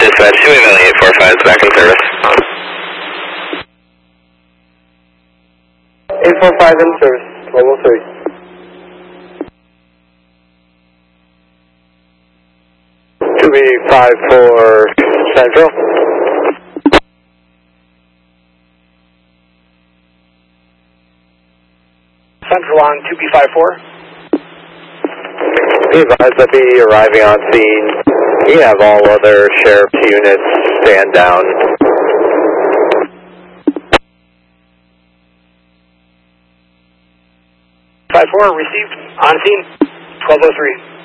Dispatch 280-845 is back in service. 845 in service, 1203. 2B54 Central. Central on 2B54. Be advised that be arriving on scene. You have all other sheriff's units stand down. 54 received, on scene, 1203.